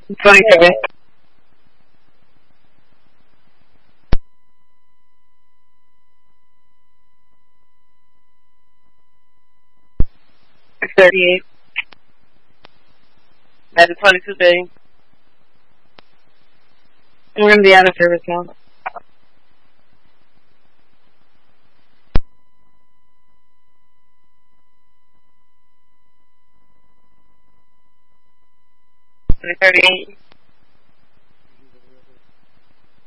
27. 38. That's a 22B. We're going to be out of service now. $38.